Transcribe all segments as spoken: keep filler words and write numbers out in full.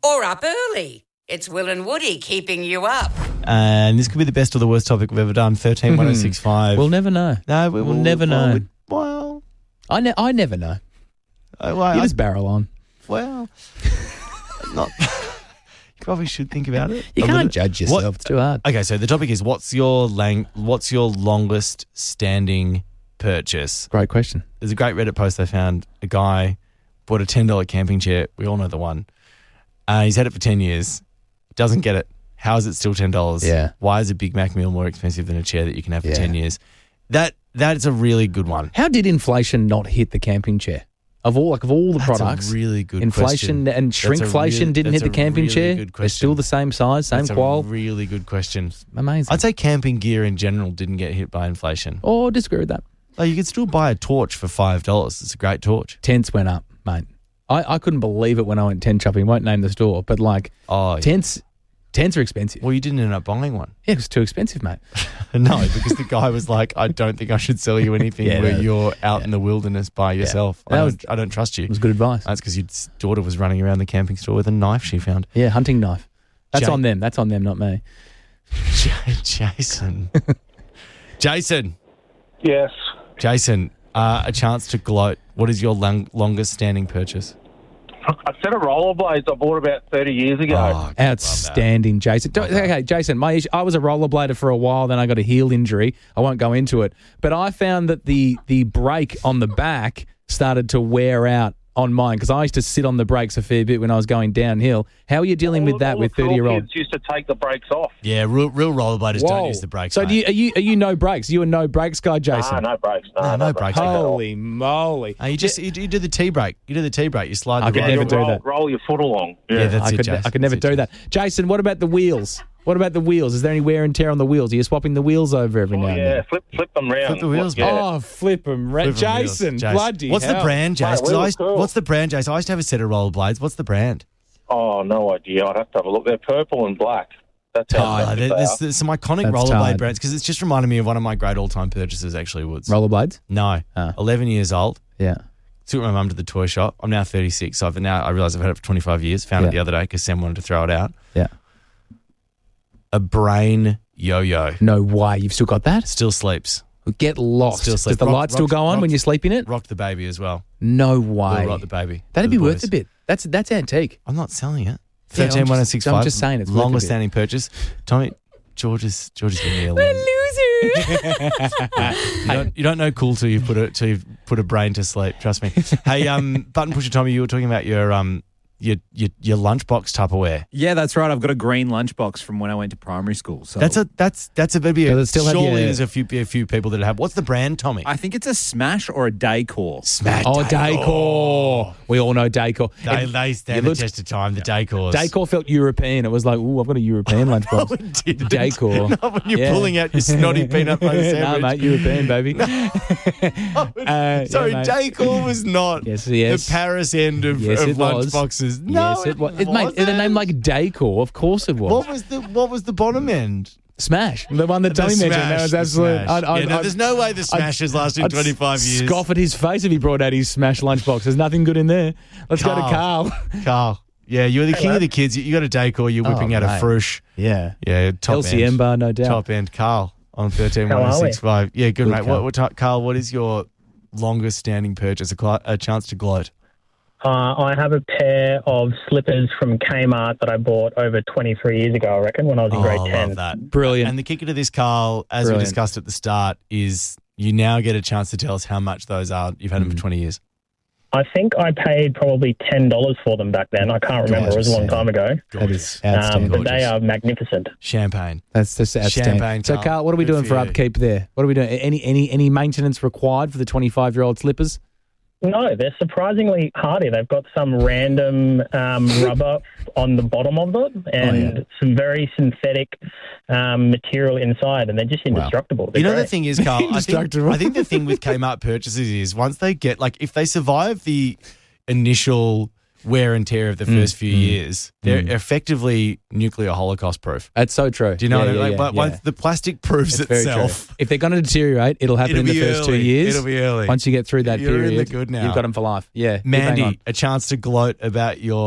or up early. It's Will and Woody keeping you up. And this could be the best or the worst topic we've ever done. thirteen one oh six five. We'll never know. No, we We'll will never well, know. we- Well, I, ne- I never know. I, well, You I- just barrel on. well, not. You probably should think about it. You a can't little- judge yourself. What- It's too hard. Okay, so the topic is what's your lang- what's your longest standing purchase? Great question. There's a great Reddit post I found. A guy bought a ten dollars camping chair. We all know the one. Uh, he's had it for ten years. Doesn't get it. How is it still ten dollars? Yeah. Why is a Big Mac meal more expensive than a chair that you can have for Yeah. ten years? That That is a really good one. How did inflation not hit the camping chair? Of all like of all the That's products, a really good inflation question. and That's a shrinkflation really- didn't hit that's the a camping really chair. good They're still question. the same size, same That's qual. a really good question. Amazing. I'd say camping gear in general didn't get hit by inflation. or disagree with that. Like you could still buy a torch for five dollars. It's a great torch. Tents went up, mate. I, I couldn't believe it when I went tent shopping. Won't name the store, but like Oh, yeah. tents, tents are expensive. Well, you didn't end up buying one. Yeah, it was too expensive, mate. No, because the guy was like, I don't think I should sell you anything Yeah, where no. you're out in the wilderness by yourself. I, That don't, was- I don't trust you. It was good advice. That's because your daughter was running around the camping store with a knife she found. Yeah, hunting knife. That's Jake- on them. That's on them, not me. J- Jason. Jason. Yes. Jason, uh, a chance to gloat. What is your long, longest standing purchase? A set of rollerblades I bought about thirty years ago. Oh, God, Outstanding, Jason. Don't- okay, Jason, my issue, I was a rollerblader for a while, then I got a heel injury. I won't go into it. But I found that the the brake on the back started to wear out on mine because I used to sit on the brakes a fair bit when I was going downhill. How are you dealing All- with that all with the cool thirty-year-old? kids used to take the brakes off. Yeah, real, real rollerbladers don't use the brakes. So mate. do you, are you are you no brakes? You a no brakes guy, Jason? Nah, no brakes. No, No, no brakes. Holy moly! Uh, you just you, you do the T brake. You do the T brake. You slide I the could right- never You do roll, that. roll your foot along. Yeah. Yeah, that's I it, could Jason. I could never That's it, do that. Jason, what about the wheels? What about the wheels? Is there any wear and tear on the wheels? Are you swapping the wheels over every Oh, now and yeah, then? flip flip them round. Flip the wheels, Yeah. Oh, flip them, Flip 'em wheels. Jason, Jason. bloody What's the hell. brand, Jason? 'Cause Mate, I wheels used- cool. What's the brand, Jason? I used to have a set of rollerblades. What's the brand? Oh, no idea. I'd have to have a look. They're purple and black. That's how Uh, expensive there- they there's, are. there's some iconic That's rollerblade tight. brands because it's just reminded me of one of my great all-time purchases. Actually, Woods. Rollerblades? No, Ah. eleven years old. Yeah. Took my mum to the toy shop. I'm now thirty-six. So I've now I realise I've had it for twenty-five years. Found Yeah. it the other day because Sam wanted to throw it out. Yeah. A brain yo-yo. No way. You've still got that? Still sleeps. Get lost. Still Does sleep. the Rock- light still rock- go on rock- when you sleep in it? Rocked the baby as well. No Will way. rock the baby. That'd for be the worth boys. a bit. That's that's antique. I'm not selling it. Yeah, I'm Thirteen one oh just- six five. I'm just saying it's worth a longest bit. standing purchase. Tommy, George is George is giving me a We're little. loser. You don't, you don't know cool till you've put a till you've put a brain to sleep. Trust me. Hey, um, button pusher Tommy, you were talking about your um your your, your lunchbox Tupperware. Yeah, that's right. I've got a green lunchbox from when I went to primary school. So That's a that's that's a maybe. Does A, it still have surely your- there's a few a few people that have. What's the brand, Tommy? I think it's a Smash or a Daycore. Smash. Oh, Daycore. We all know Daycore. They And they you stand the looked- test of time. The Daycores. Daycore felt European. It was like, ooh, I've got a European lunchbox. it didn't. Daycore. Not when you're Yeah. pulling out your snotty peanut butter Nah, sandwich. mate, European, baby. Uh, Sorry, yeah, mate. Daycore was not Yes, yes. the Paris end of, Yes, of it was. lunchboxes. No, yes, it was. It, mate, wasn't. the name like Daycore. Of course it was. What was the what was the bottom end? Smash, the one that The Tommy mentioned. Smash, That was the absolute. Smash. I'd, I'd, yeah, no, I'd- there's no way the Smash has lasted I'd twenty-five years. Scoff at his face if he brought out his Smash lunchbox. There's nothing good in there. Let's go to Carl. Carl. Yeah, you're the king of the kids. You, you got a Daycore. You're whipping Oh, out mate. a Frush. Yeah. Yeah, top L C M end. bar, no doubt. Top end. Carl on thirteen How one are we? six five. Yeah, good, Good, mate. Carl. What, what, Carl, what is your longest standing purchase? A, cl- a chance to gloat. Uh, I have a pair of slippers from Kmart that I bought over twenty-three years ago, I reckon, when I was in Oh, grade I ten. love that. Brilliant. And the kicker to this, Carl, as we Brilliant. discussed at the start, is you now get a chance to tell us how much those are. You've had them Mm. for twenty years. I think I paid probably ten dollars for them back then. I can't remember. It was a long time ago. That is Um, outstanding. but they Gorgeous. are magnificent. Champagne. That's just outstanding. Champagne, so, Carl. Carl, what are we Good doing for for you. upkeep there? What are we doing? Any any any maintenance required for the twenty-five-year-old slippers? No, they're surprisingly hardy. They've got some random um, rubber on the bottom of it and Oh, yeah. some very synthetic um, material inside, and they're just indestructible. They're You know the great. thing is, Carl, I think, Indestructible. I think the thing with Kmart purchases is once they get, like, if they survive the initial wear and tear of the first few years, they're effectively nuclear Holocaust proof. That's so true. Do you know Yeah, what I mean? yeah, Like, yeah, but yeah. once the plastic proves It's very true. itself, If they're going to deteriorate, it'll happen it'll in the be first two early. years. It'll be early. Once you get through that You're in period, the good now. you've got them for life. Yeah. keep hanging Mandy, on. a chance to gloat about your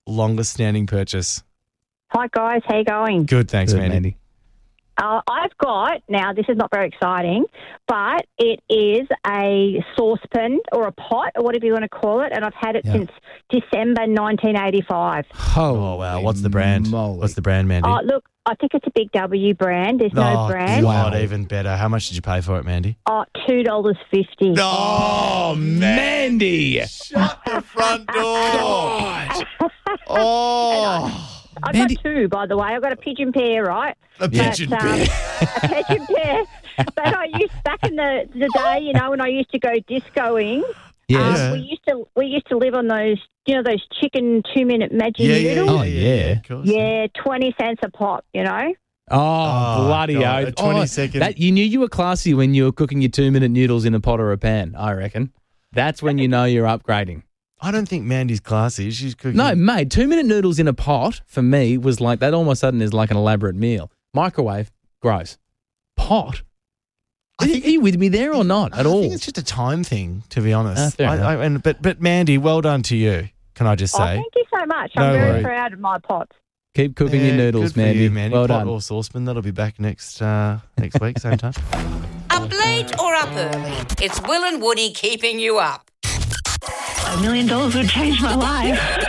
longest standing purchase? Hi guys, how you going? Good, thanks, Good, Mandy. Mandy. Uh, I've got, now this is not very exciting, but it is a saucepan or a pot or whatever you want to call it, and I've had it Yeah. since December nineteen eighty-five. Oh, wow. What's the brand? Moly. What's the brand, Mandy? Oh, look, I think it's a Big W brand. There's no oh, brand. God, Wow. even better. How much did you pay for it, Mandy? Oh, two dollars fifty. Oh, Mandy. Shut the front door. Oh. I've Mandy- got two, by the way. I've got a pigeon pair, right? A pigeon but, um, pair. a pigeon pair. But I used back in the, the day, you know, when I used to go discoing. Yes. Um, we used to we used to live on those, you know, those chicken two minute magic Yeah, yeah, noodles. Oh, yeah. of course. Yeah, twenty cents a pop. You know. Oh, Oh, bloody God, oath. a twenty Oh, second- That, you knew you were classy when you were cooking your two-minute noodles in a pot or a pan, I reckon. That's when you know you're upgrading. I don't think Mandy's classy. She's cooking. No, mate, two-minute noodles in a pot, for me, was like, that all of a sudden is like an elaborate meal. Microwave, gross. Pot? I Are think you with me there or not at I all? think it's just a time thing, to be honest. Ah, fair I, enough. I, and, but, but Mandy, well done to you, can I just Oh, say? thank you so much. No I'm very worries. proud of my pots. Keep cooking Yeah, your noodles, good for Mandy. you, Mandy. Well Pot done. or saucepan, that'll be back next uh, next week, same time. Up late or up early? It's Will and Woody keeping you up. A million dollars would change my life.